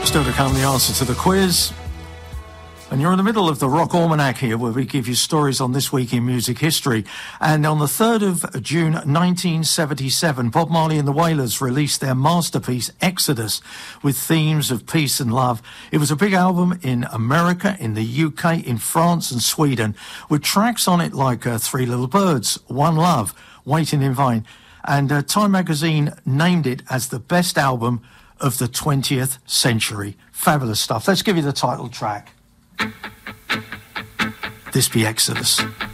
Still to come, the answer to the quiz. And you're in the middle of the Rock Almanac here, where we give you stories on this week in music history. And on the 3rd of June 1977, Bob Marley and the Wailers released their masterpiece, Exodus, with themes of peace and love. It was a big album in America, in the UK, in France and Sweden, with tracks on it like Three Little Birds, One Love, Waiting in Vain. And Time magazine named it as the best album of the 20th century. Fabulous stuff. Let's give you the title track. This be Exodus.